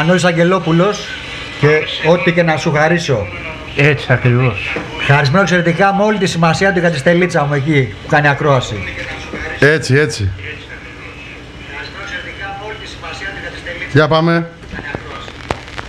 Μανώλης Αγγελόπουλος και ό,τι και να σου χαρίσω. Έτσι ακριβώς. Χαρισμένο εξαιρετικά με όλη τη σημασία του για τη στελίτσα μου εκεί που κάνει ακρόαση. Έτσι. Για πάμε.